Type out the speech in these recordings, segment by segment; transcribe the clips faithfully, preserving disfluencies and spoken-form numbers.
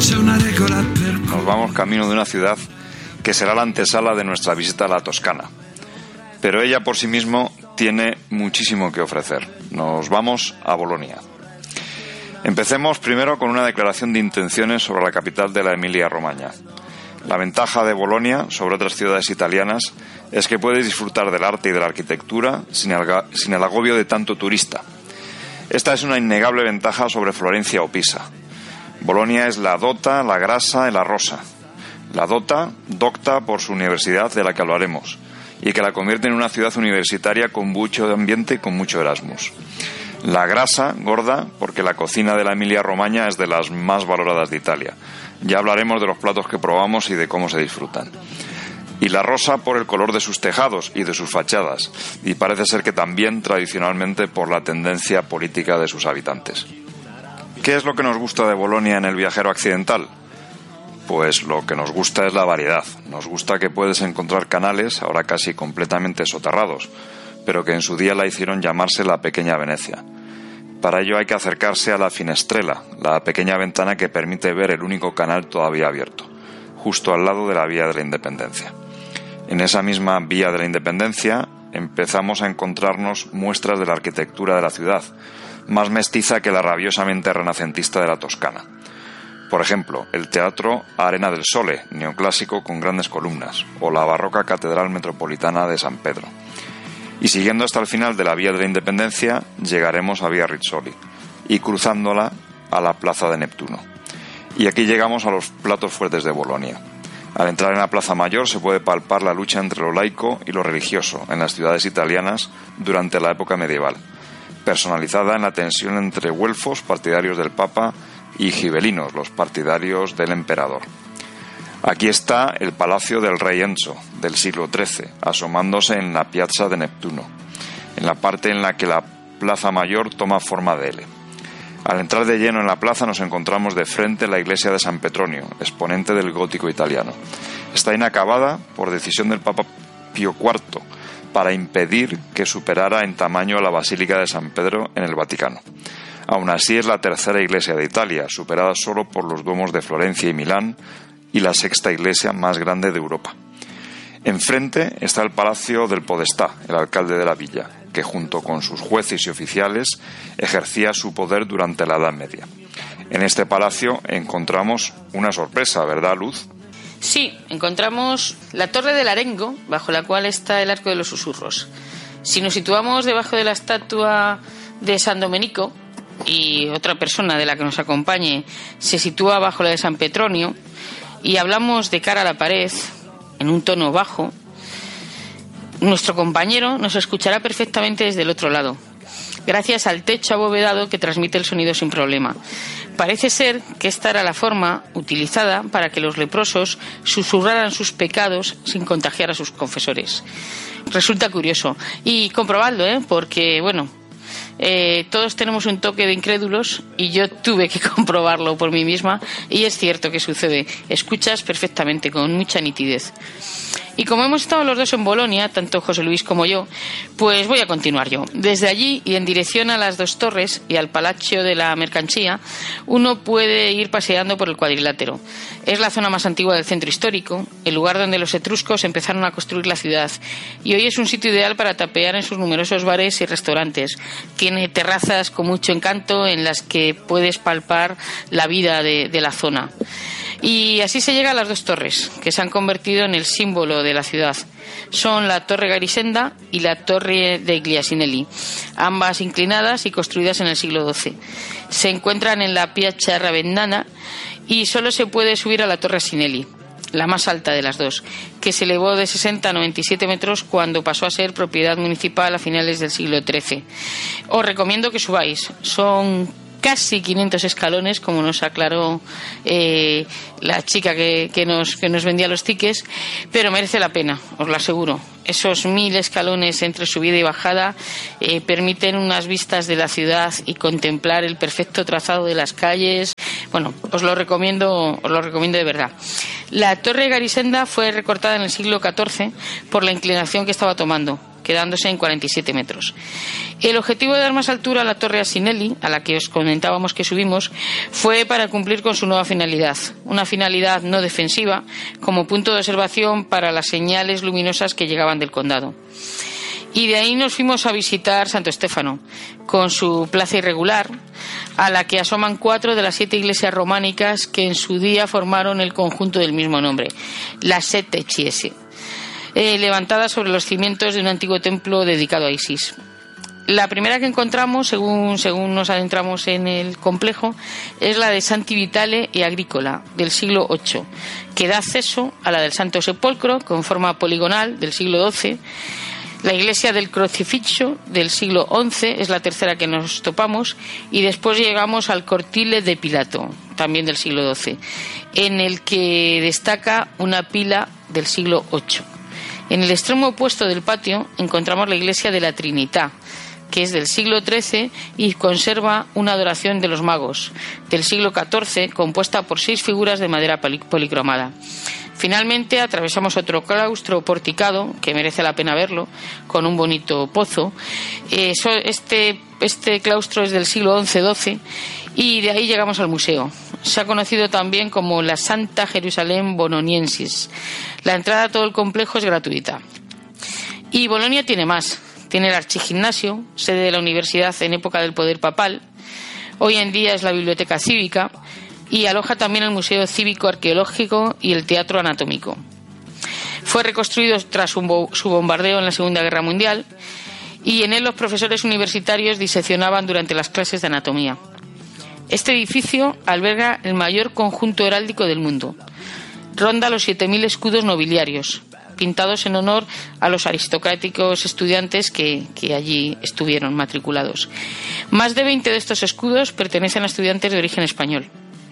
Nos vamos camino de una ciudad que será la antesala de nuestra visita a la Toscana. Pero ella por sí mismo tiene muchísimo que ofrecer. Nos vamos a Bolonia. Empecemos primero con una declaración de intenciones sobre la capital de la Emilia-Romaña. La ventaja de Bolonia sobre otras ciudades italianas es que puedes disfrutar del arte y de la arquitectura sin el, sin el agobio de tanto turista. Esta es una innegable ventaja sobre Florencia o Pisa. Bolonia es la dota, la grasa y la rosa. La dota, docta por su universidad, de la que hablaremos, y que la convierte en una ciudad universitaria con mucho ambiente y con mucho Erasmus. La grasa, gorda, porque la cocina de la Emilia-Romaña es de las más valoradas de Italia. Ya hablaremos de los platos que probamos y de cómo se disfrutan. Y la rosa por el color de sus tejados y de sus fachadas, y parece ser que también tradicionalmente por la tendencia política de sus habitantes. ¿Qué es lo que nos gusta de Bolonia en el viajero accidental? Pues lo que nos gusta es la variedad. Nos gusta que puedes encontrar canales, ahora casi completamente soterrados, pero que en su día la hicieron llamarse la Pequeña Venecia. Para ello hay que acercarse a la Finestrella, la pequeña ventana que permite ver el único canal todavía abierto, justo al lado de la Vía de la Independencia. En esa misma Vía de la Independencia empezamos a encontrarnos muestras de la arquitectura de la ciudad, más mestiza que la rabiosamente renacentista de la Toscana. Por ejemplo, el Teatro Arena del Sole, neoclásico con grandes columnas, o la barroca Catedral Metropolitana de San Pedro. Y siguiendo hasta el final de la Vía de la Independencia, llegaremos a Vía Rizzoli, y cruzándola a la Plaza de Neptuno. Y aquí llegamos a los platos fuertes de Bolonia. Al entrar en la Plaza Mayor se puede palpar la lucha entre lo laico y lo religioso en las ciudades italianas durante la época medieval, personalizada en la tensión entre güelfos, partidarios del Papa, y gibelinos, los partidarios del emperador. Aquí está el Palacio del Rey Enzo, del siglo trece, asomándose en la Piazza de Neptuno, en la parte en la que la Plaza Mayor toma forma de L. Al entrar de lleno en la plaza nos encontramos de frente la iglesia de San Petronio, exponente del gótico italiano. Está inacabada por decisión del Papa Pío cuarto, para impedir que superara en tamaño la Basílica de San Pedro en el Vaticano. Aún así es la tercera iglesia de Italia, superada solo por los duomos de Florencia y Milán, y la sexta iglesia más grande de Europa. Enfrente está el Palacio del Podestá, el alcalde de la villa, que junto con sus jueces y oficiales ejercía su poder durante la Edad Media. En este palacio encontramos una sorpresa, ¿verdad, Luz? Sí, encontramos la Torre del Arengo, bajo la cual está el Arco de los Susurros. Si nos situamos debajo de la estatua de San Domenico, y otra persona de la que nos acompañe se sitúa bajo la de San Petronio, y hablamos de cara a la pared, en un tono bajo, nuestro compañero nos escuchará perfectamente desde el otro lado, gracias al techo abovedado que transmite el sonido sin problema. Parece ser que esta era la forma utilizada para que los leprosos susurraran sus pecados sin contagiar a sus confesores. Resulta curioso. Y comprobadlo, ¿eh? Porque, bueno, Eh, todos tenemos un toque de incrédulos y yo tuve que comprobarlo por mí misma y es cierto que sucede. Escuchas perfectamente, con mucha nitidez. Y como hemos estado los dos en Bolonia, tanto José Luis como yo, pues voy a continuar yo. Desde allí y en dirección a las dos torres y al Palacio de la Mercancía, uno puede ir paseando por el cuadrilátero. Es la zona más antigua del centro histórico, el lugar donde los etruscos empezaron a construir la ciudad, y hoy es un sitio ideal para tapear en sus numerosos bares y restaurantes. Tiene terrazas con mucho encanto en las que puedes palpar la vida de, de la zona. Y así se llega a las dos torres, que se han convertido en el símbolo de la ciudad. Son la Torre Garisenda y la Torre degli Asinelli, ambas inclinadas y construidas en el siglo doce. Se encuentran en la Piazza Ravenna y solo se puede subir a la Torre Asinelli, la más alta de las dos, que se elevó de sesenta a noventa y siete metros cuando pasó a ser propiedad municipal a finales del siglo trece. Os recomiendo que subáis. Son casi quinientos escalones, como nos aclaró eh, la chica que, que, nos, que nos vendía los tickets, pero merece la pena, os lo aseguro. Esos mil escalones entre subida y bajada eh, permiten unas vistas de la ciudad y contemplar el perfecto trazado de las calles. Bueno, os lo recomiendo, os lo recomiendo de verdad. La Torre Garisenda fue recortada en el siglo catorce por la inclinación que estaba tomando, que quedándose en cuarenta y siete metros. El objetivo de dar más altura a la Torre Asinelli, a la que os comentábamos que subimos, fue para cumplir con su nueva finalidad, una finalidad no defensiva, como punto de observación para las señales luminosas que llegaban del condado. Y de ahí nos fuimos a visitar Santo Stefano, con su plaza irregular, a la que asoman cuatro de las siete iglesias románicas que en su día formaron el conjunto del mismo nombre, las Sette Chiese, eh, levantadas sobre los cimientos de un antiguo templo dedicado a Isis. La primera que encontramos, según, según nos adentramos en el complejo, es la de Santi Vitale e Agricola, del siglo ocho, que da acceso a la del Santo Sepolcro, con forma poligonal, del siglo doce. La iglesia del Crocifisso, del siglo once, es la tercera que nos topamos, y después llegamos al Cortile de Pilato, también del siglo doce, en el que destaca una pila del siglo ocho. En el extremo opuesto del patio encontramos la iglesia de la Trinità, que es del siglo trece y conserva una adoración de los magos, del siglo catorce, compuesta por seis figuras de madera policromada. Finalmente atravesamos otro claustro porticado, que merece la pena verlo, con un bonito pozo. Este, este claustro es del siglo once doce y de ahí llegamos al museo. Se ha conocido también como la Santa Jerusalén Boloniensis. La entrada a todo el complejo es gratuita. Y Bolonia tiene más. Tiene el archigimnasio, sede de la universidad en época del poder papal. Hoy en día es la biblioteca cívica y aloja también el Museo Cívico Arqueológico y el Teatro Anatómico. Fue reconstruido tras un bo- su bombardeo en la Segunda Guerra Mundial y en él los profesores universitarios diseccionaban durante las clases de anatomía. Este edificio alberga el mayor conjunto heráldico del mundo. Ronda los siete mil escudos nobiliarios, pintados en honor a los aristocráticos estudiantes que, que allí estuvieron matriculados. Más de veinte de estos escudos pertenecen a estudiantes de origen español.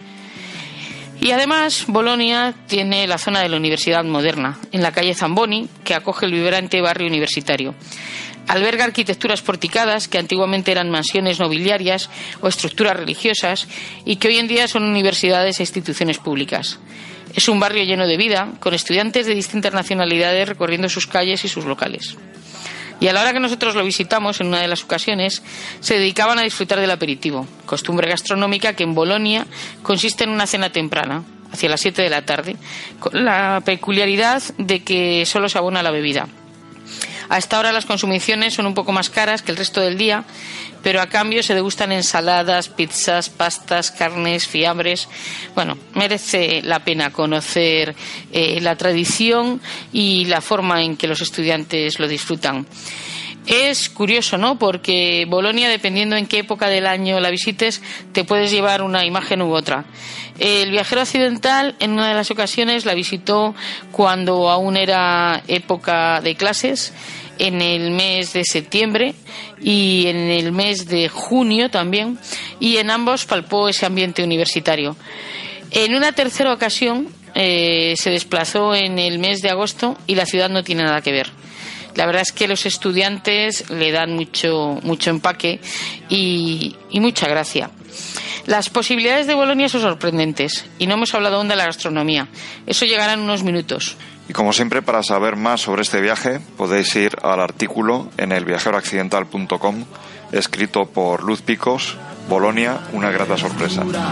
Y además, Bolonia tiene la zona de la Universidad Moderna, en la calle Zamboni, que acoge el vibrante barrio universitario. Alberga arquitecturas porticadas que antiguamente eran mansiones nobiliarias o estructuras religiosas y que hoy en día son universidades e instituciones públicas. Es un barrio lleno de vida, con estudiantes de distintas nacionalidades recorriendo sus calles y sus locales. Y a la hora que nosotros lo visitamos, en una de las ocasiones, se dedicaban a disfrutar del aperitivo, costumbre gastronómica que en Bolonia consiste en una cena temprana, hacia las siete de la tarde, con la peculiaridad de que solo se abona la bebida. A esta hora las consumiciones son un poco más caras que el resto del día, pero a cambio se degustan ensaladas, pizzas, pastas, carnes, fiambres. Bueno, merece la pena conocer eh, la tradición y la forma en que los estudiantes lo disfrutan. Es curioso, ¿no? Porque Bolonia, dependiendo en qué época del año la visites, te puedes llevar una imagen u otra. El viajero occidental en una de las ocasiones la visitó cuando aún era época de clases, en el mes de septiembre y en el mes de junio también, y en ambos palpó ese ambiente universitario. En una tercera ocasión eh, se desplazó en el mes de agosto y la ciudad no tiene nada que ver. La verdad es que los estudiantes le dan mucho, mucho empaque y, y mucha gracia. Las posibilidades de Bolonia son sorprendentes y no hemos hablado aún de la gastronomía. Eso llegará en unos minutos. Y como siempre, para saber más sobre este viaje, podéis ir al artículo en el viajero accidental punto com, escrito por Luz Picos, Bolonia, una grata sorpresa.